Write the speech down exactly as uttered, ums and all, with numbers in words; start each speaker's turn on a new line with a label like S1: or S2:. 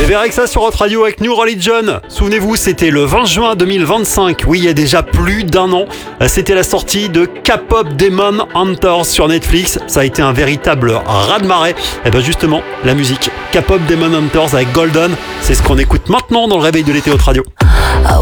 S1: Et bien avec ça sur Hot Radio avec New Religion. Souvenez-vous, c'était le vingt juin deux mille vingt-cinq. Oui, il y a déjà plus d'un an. C'était la sortie de K-pop Demon Hunters sur Netflix. Ça a été un véritable raz-de-marée. Et bien justement, la musique K-pop Demon Hunters avec Golden, c'est ce qu'on écoute maintenant dans le réveil de l'été Hot Radio.